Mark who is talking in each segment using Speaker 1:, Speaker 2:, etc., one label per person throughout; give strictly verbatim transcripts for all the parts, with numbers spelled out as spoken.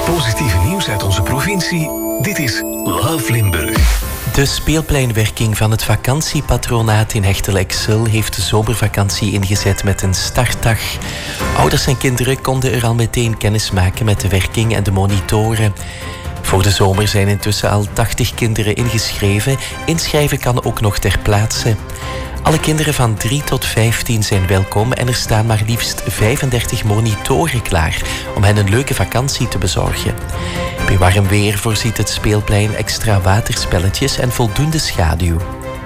Speaker 1: Positieve nieuws uit onze provincie. Dit is Love Limburg.
Speaker 2: De speelpleinwerking van het vakantiepatronaat in Hechtel-Exel heeft de zomervakantie ingezet met een startdag. Ouders en kinderen konden er al meteen kennis maken met de werking en de monitoren. Voor de zomer zijn intussen al tachtig kinderen ingeschreven. Inschrijven kan ook nog ter plaatse. Alle kinderen van drie tot vijftien zijn welkom en er staan maar liefst vijfendertig monitoren klaar om hen een leuke vakantie te bezorgen. Bij warm weer voorziet het speelplein extra waterspelletjes en voldoende schaduw.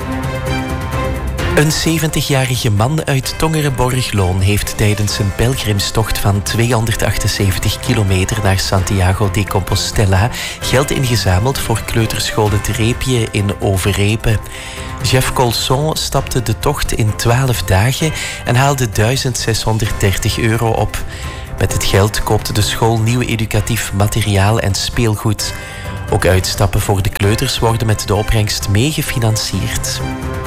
Speaker 2: Een zeventigjarige man uit Tongeren-Borgloon heeft tijdens een pelgrimstocht van tweehonderdachtenzeventig kilometer naar Santiago de Compostela geld ingezameld voor kleuterschool Het Reepje in Overepe. Jeff Colson stapte de tocht in twaalf dagen en haalde duizend zeshonderddertig euro op. Met het geld koopte de school nieuw educatief materiaal en speelgoed. Ook uitstappen voor de kleuters worden met de opbrengst meegefinancierd.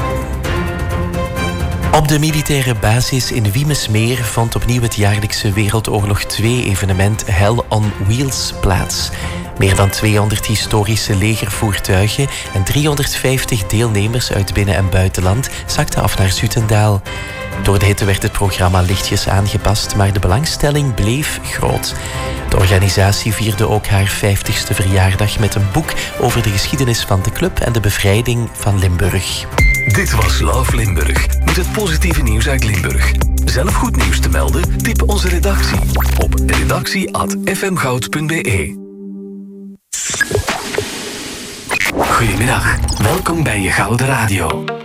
Speaker 2: Op de militaire basis in Wiemesmeer vond opnieuw het jaarlijkse Wereldoorlog twee-evenement Hell on Wheels plaats. Meer dan tweehonderd historische legervoertuigen en driehonderdvijftig deelnemers uit binnen- en buitenland zakten af naar Zutendaal. Door de hitte werd het programma lichtjes aangepast, maar de belangstelling bleef groot. De organisatie vierde ook haar vijftigste verjaardag met een boek over de geschiedenis van de club en de bevrijding van Limburg.
Speaker 1: Dit was Love Limburg, met het positieve nieuws uit Limburg. Zelf goed nieuws te melden? Tip onze redactie op redactie apenstaartje f m goud punt b e. Goedemiddag, welkom bij je Gouden Radio.